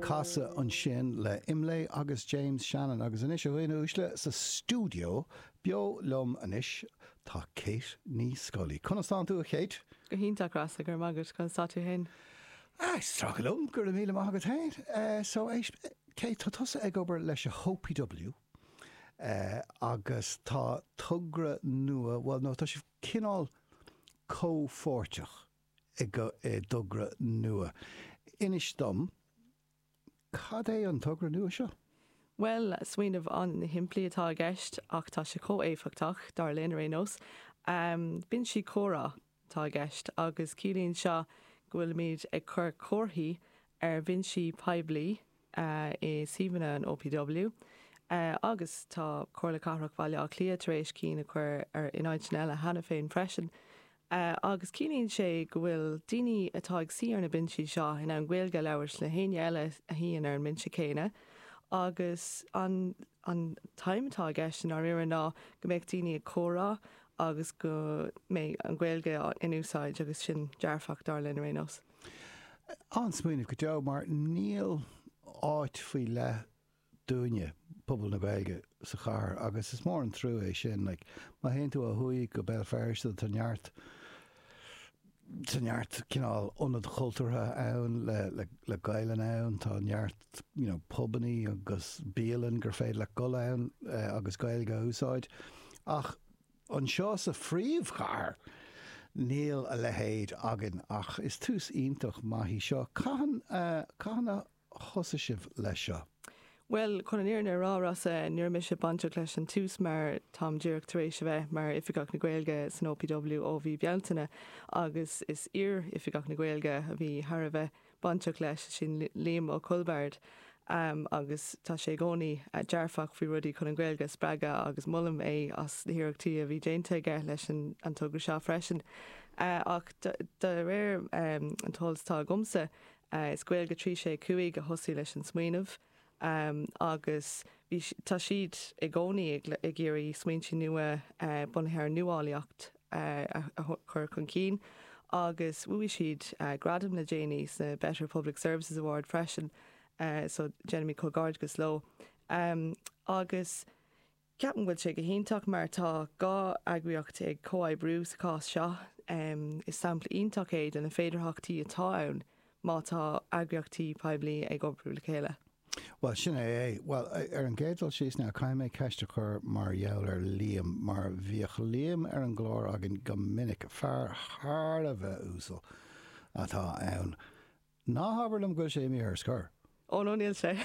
casa an sin le Imlay agus James Shannon agus inis bhaoine úsle sa stúdio bio lom anis tá Kate ní Scully. Conastán tú a Kate? Go hínta grasa gur magus conastá tú hen. Stragglum gur míle mágad hain. So Kate tá tosa ag obair leis a HOPW agus tá tugra nua, well no, tá si cinál cóforteach i dugra nua. Inis dom, cad é an tugra nua seo? Well, swinmh an himplí atá a gceist ach tá sé có-éifeachtach dar linn rénos. Bin si córa tá a gceist agus cílíonn seo go bhfuil míad ag chur córthaí ar Vinci Paiblí i Síomhanna an OPW. Agus tá chorla carthach bhaile clia tar éis cín a chur ar ináidneile hena féin freisin. Agus cílíonn sé go bhfuil daoine atá ag siar na binsi seo in an ghilge leabhars le héine eile a híon ar an minse céine. Agus an taimitá gceist ar ire ná go méid daoine córá agus go mé an ghilge in úsáid agus sin dearfach dar linn rénos. An smuoineh go deabh mar níl áit faoi le dúine pobl na Gaeilge sa char agus is mór an trú é sin má héon tú a thuí go Belfast tanneart cinál ionad chultúrtha ann le gailen ann tá neart pobaní agus bíalann gur féad le gol ann agus Gaeilge úsáid ach an seo sa phríomh char níl a lehéad agan ach is tús ionintach maithí seo caihan a thosa sibh leis seo. Well, chun an éarna rárasa nuair me se banteach leis an tús mar tám díreach tar éis bheith mar ifigach na Gaeilge san OPW ó bhí bealtaine agus is ifigach na Gaeilge a bhí thar a bheith banteach leis sin Liam ó Colbard agus tá sé gcónaí dearfach faoi rudí chun an Gaeilge spreaga agus mullam é as na hiireachtaí a bhí déanta aige leis an tugra seo freisin. Ach de réir an tólstá gomsa is Gaeilge trí sé cuaig a thosaí leis an smaoinmh. Agus tá siad i gcónaí ag géirí smaointí nua bunthir nuálaíocht a chur chun cín agus bhuaigh siad gradam na Janie sa Better Public Services Award freisin so Jeremy Colgard go sló. Agus ceapan bhfuil sé go hionach mar tá gá agriocht ag comhaidbrú sa cás seo is sampla ionach éiad an na féidirthachtaí atá ann má tá agriochtaí Paiblí ag obrú le chéile. Well, sin é, well, ar an géadal síos ná caiim ceiste chur mar dheall ar Liam, mar bhíoch Liam ar an glór agin go minic fear thar a bheith úsal atá ann. Ná habarlam go sé mí ar scur. Ó nó níl sé.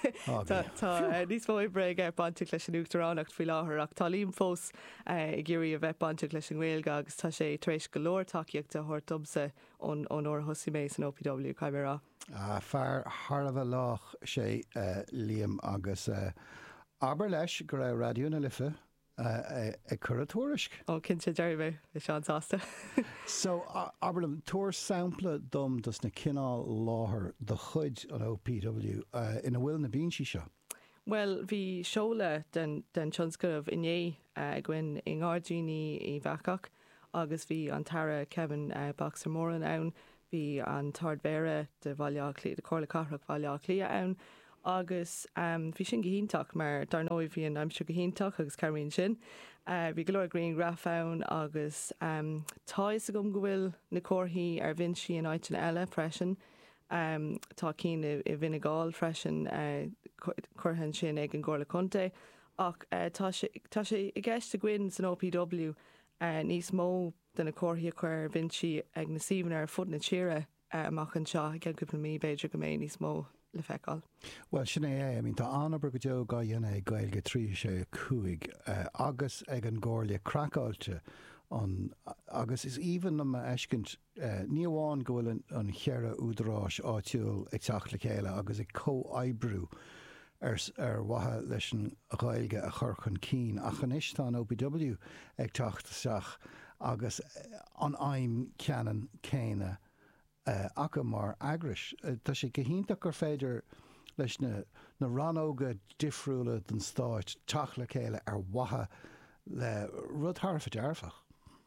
Tá níos mó breig ar banteach leis an Uachtaránnacht faoi láthair ach tá líam fós i ggurí a bheith banteach leis an Gaeilge agus tá sé tar éis go leor takeíocht a thuirt dumsa ón óir thosaí mééis an OPW caiimrá. Fear thar a bheith lách sé Liam agus aber leis go raibh radioúna lifa ag chur a tuairisc. Ó cinnte deiribh is seán sásta. So aber tuair sampla dom dus na cinál láthair do chuid an OPW ina bhfuil na bíonsaí seo. Well, bhí seola den tionscadmh inné gin i ngáirdíní i bhacach agus bhí an tara Kevin Boxer Moran ann, bhí an tardmhéire de chorla carthach bhaile clia ann agus bhí sin go hionach mar dar nóid bhí an aimsú go hionach agus caríonn sin. Bhí go leor Green Graf ann agus táis a gom go bhfuil na córthaí ar Vinci an áiteanna eile freisin. Tá cín i Vinegal freisin chuirthann sin ag an Gcomharla Conte ach tá sé i gceist a gcuin san OPW níos mó den na córthaí chuir Vinci ag na Síomhanna ar fud na tíre amach an seo ag ceann mí beidir go mé níos mó le feicáil. Well, sin é, tá anabar go deo gá dhéana ag Gaeilge trí sé cuaig agus ag an ggóirla crackáilte agus is even am eiscint ní amháin go bhfuil an chearra údarrás áitiúil ag teach le chéile agus ag comhaidbrú ar wathe leis an Gaeilge a chur chun cín ach an is tá an OPW ag teachtasteach agus an aim ceanan céine acha mar agris. Tá sé go hionach gur féidir leis na ranóga difriúla den stáit teach le chéile ar wathe le rud thar fa dearfach.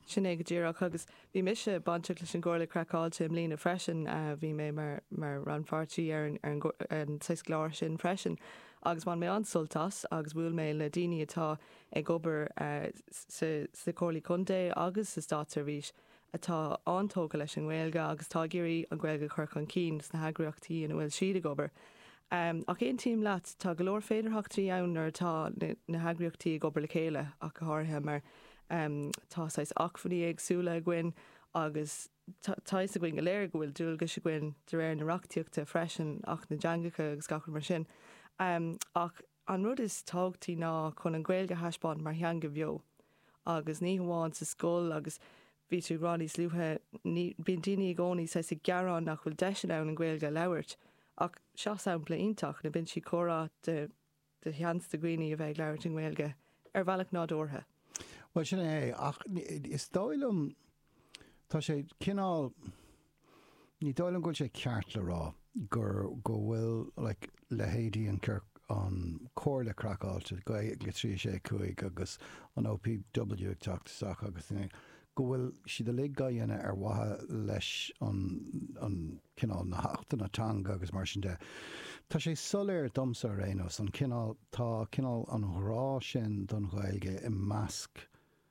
Sinné go ddíach agus bhí mis se banse leis an ggóla craáilte im lína freisin a bhí mé mar ranfartí ar an 6 gláir sin freisin. Agus man mé ansoltas agus bhfuil mé le daine atá ag gobar sa cólaí chundé agus sa státarrís atá antóga leis an ghilga agus tá géirí an ghilga chuir an cín na hagraíochtaí an bhfuil siad a gobar. Ach éon tíim leat tá go leor féidirthachtaí annar tá na hagraíochtaí gobar le chéile ach go háirthe mar tá sais achfaní agsúla gin agus táis a gin go léir gohfuil dúil go se gin de réir na reachtaíochta freisin ach na deangacha agus gachar mar sin. Ach an rud is tágtaí ná chun an ghilga heispáin mar theanga bheo agus ní hamháin sa scóil agus bhí tú ránní slúthe bíon daoine gcónaí sa gearán nach bhfuil deisian ann an ghilga leabhart ach seo sampla ionach na bin si chorá de cheansta gcuoine a bheith leabhart an ghilga ar bhealach nádortha. Well sin é ach is dóilm tá sé cinál ní dóilm goil sé ceart le rá gur go bhfuil lehéadí an cur an cóirla craáilte go le trí sé chuig agus an OPW ag teachtasach agus go bhfuil siad a le gaianana ar wathe leis an cinál na heachtain atanga agus mar sin de. Tá sé soléir domsa rénos an cinál tá cinál an rá sin don Ghaeilge i measc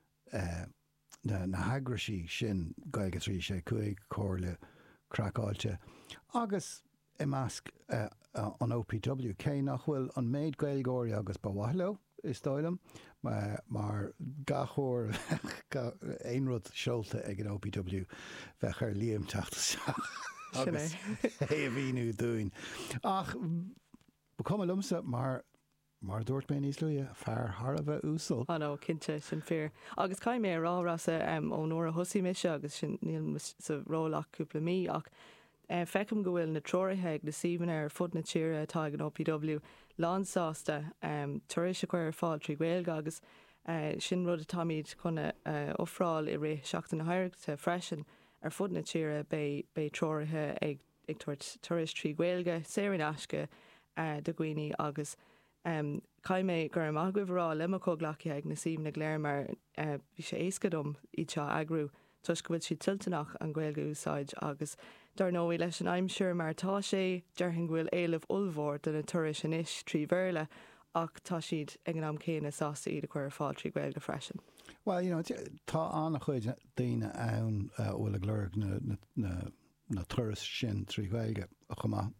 na hagraí sin Gaeilge trí sé chuig cóirla craáilte agus i measc an OPW cé nach bhfuil an méid gailgóirí agus bhaile is dóilm mar gachóir éon rud seolta ag an OPW bheith ar líam teachtasteach agus é a bhíú dúin. Ach ba cum lumsa mar dúirt mé níos luúa fear Tharbh úsal. Nó cinnte sin fear. Agus caiim mé rárasa ó nóair a thosaí mise agus sin níl sa rólach cúpla mí ach fecham go bhfuil na troirithe ag na síban ar fud na tíre atá an OPW lánsáasta tuéis chuir ar fáil trí Gaeilge agus sin rud atá míad chuna ófráil i ré seachtain na haireachta freisin ar fud na tíre bé troirithe ag tuéis trí Gaeilge séireann aisce do gcuoine agus caiimé gur am agah le cóglacha ag na síban na gléir mar bhí sé éascadom iad seo agrú tuis go bhfuil si tiltanach an Gaeilge úsáid agus dar nóí leis an aimseir mar tá sé dearthain bhfuil éileh ullmhór den na tuairis sin is trí bhéirle ach tá siad ag an am céine sásta iad a chuir fáil trí Gaeilge freisin. Well, tá anna chuid daoine ann bhfuil a glóir na tuairis sin trí Gaeilge a chumá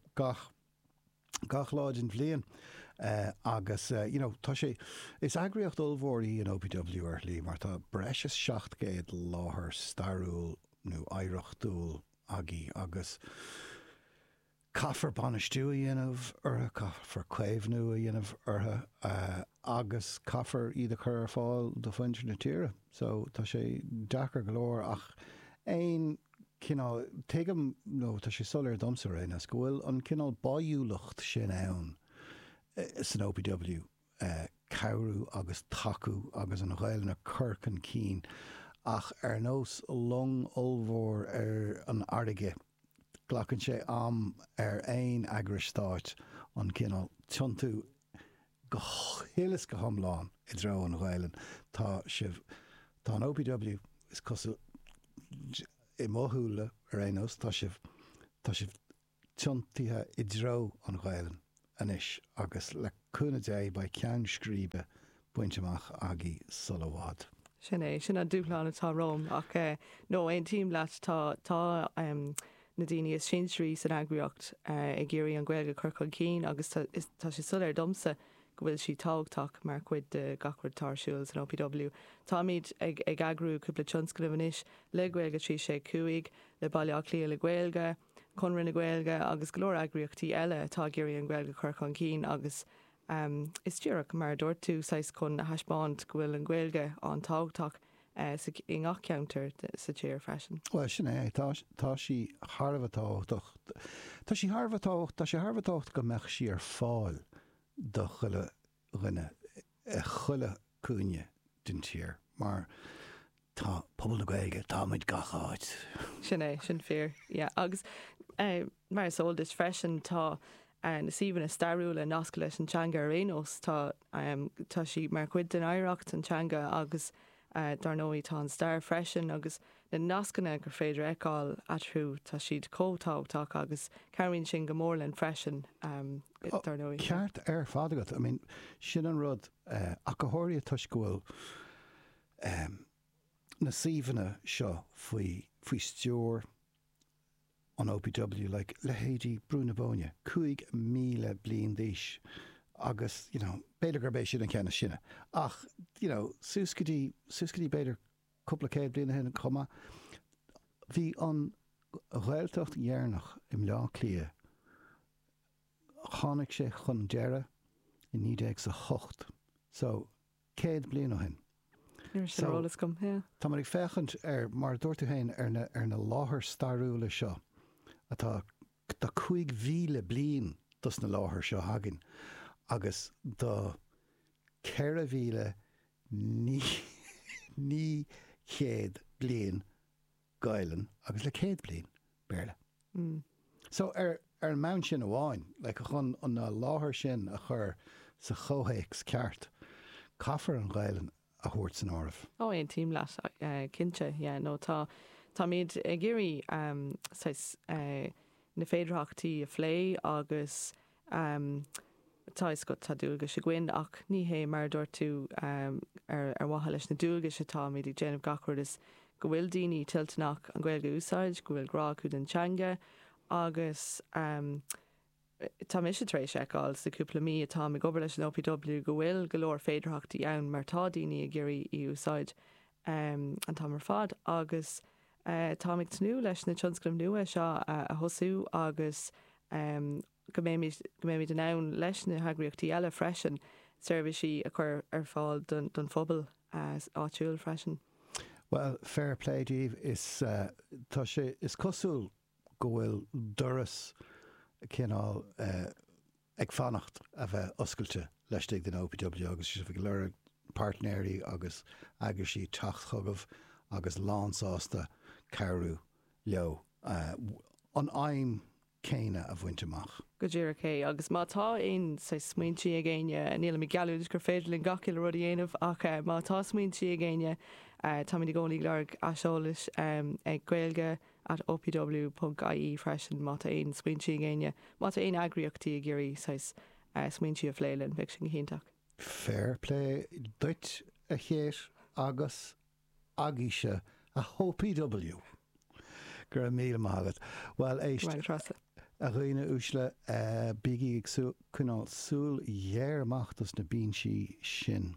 gach láid in bhliain agus tá sé is agriocht ullmhórí an OPW ar lí mar tá breis 700 láthair starúil nó éireachtúil agé agus caithfar banistú a dhéanamh ortha caithfar cuéimhnú a dhéanamh ortha agus caithfar iad a chur ar fáil do foinse na tíre. So tá sé dechar go leor ach éon cinál tuigim nó tá sé solir domsa rénas go bhfuil an cinál baúlacht sin ann san OPW cabhrú agus taú agus an ghail na curcan cín ach ar nós long ullmhór ar an airige ghlachann sé am ar aon agristáit an cinál tiontú go hélas go thomláin I dtreo an ghailen tá an OPW is cosú I mothúla ar aon tá sibh tiontíthe I dtreo an ghailen anis agus le cúna dé ba ceann scríbe buinteach agé solhád. Sin é sin an dúpláán atá Róm ach nó aon tíim leat tá na daine is sinstrí san agriocht I ggéirí an Gaeilge chucail cín agus tá sé sulir domsa go bhfuil si tágtach mar chuid de gachfuid tarsúils an OPW. Tá míad ag agrú cúpla tionscnamhanis le Gaeilge trí sé cuaig le bailach lí le Gaeilge chunrin na Gaeilge agus glór agriochtaí eile tá géirí an Gaeilge chucail cín agus is tíreach mar dúirt tú sais chun na haispáint go bhfuil an Gaeilge an tágtach i ngach ceantar sa tíir freisin. Well sin é tá sí Tharbhtácht tá sí Tharbhtácht go meach sí ar fáil do chuile rinne chuile cúine den tír mar tá pobl na Gaeilge tá muid gacháid. Sin é sin fear agus mar sóil is freisin tá na síban na starú le nasca leis an teanga ar rénos tá sí mar chuid den éireacht an teanga agus darnóí tá an star freisin agus na nascanna gur féidir eáil atrú tá siad cótáach agus cairríonn sin go mórlainn freisin darnóí. Ceart fád agat. I mean, sin an rud a go háirí tuis go bhfuil na síomhanna seo faoi stúr an OPW like le héadí Brúna Bóine 5,000 bliain d'aois agus, beidir gur bééis sin an ceanna sinne. Ach, súscadí beidir cúpla céad bliana hen comma. Bhí an Ghaeltacht dhearnach im lá clia tháinig sé chun deire in 1908. So, céad bliana ó hen. Rólas gom, Tá mar ag fechant mar dúirtu héin ar na láthair starúla seo atá 5,000 bliain dus na láthair seo hagan agus do 4,000 ní chéad bliain gailen agus le céad bliain béle. So ar an mount sin amháin, le chun an láthair sin a chur sa chóhéics ceart, caithfar an gailen a thuirt san áireamh. Éon tíim leat cinnte, nó tá míad géirí na féidirachtaí a phlé agus tá is go tá dúilga sé gcuin ach ní hé mar dúirt tú ar watha leis na dúilga se tá míad ag déanamh gachard is go bhfuil daoine tiltnach an Gaeilge úsáid, go bhfuil grá chud an teanga agus tá mis éis eáil sa cúpla mí atá me gobar leis an OPW go bhfuil go leor féidirachtaí ann mar tá daoine a géirí í úsáid an tá mar fad agus tá ag tanú leis na tionsclaim nua seo a thosú agus go mé den ann leis na hagraíochtaí eile freisin servicí a chur ar fáil don phobal áitiúil freisin. Well, fair play, Dave, is cosúil go bhfuil doras cinál ag fannacht a bheith oscailte leis den OPW agus si bh leir partnéirí agus agarsí teacht chugah agus lánsásta carú leo an aim céine a bhainteach. Go dtíar cé agus má tá aon sa smaointí a ggéine níl mi geúid gur féidir linn gaciil rudí aanamh ach má tá smaointí a ggéine tá mí gcónaí learg aseolais ag Gaeilge at opw.ie freisin má tá aon smaointí a ggéine má tá aon agriochtaí a géirí smaointí a phléileann bheith sin chéntaach. Fair play, duit a chéir agus agíise a OPW. Gur a míle mágad. Well, éist a roiine úsle bígí ag cúnál súl dhéarmachtas na bínsí sin.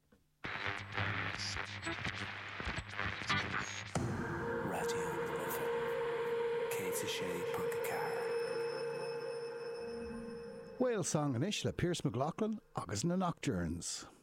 Radio River, Whale song an ish le Pierce McLaughlin agus na Nocturnes.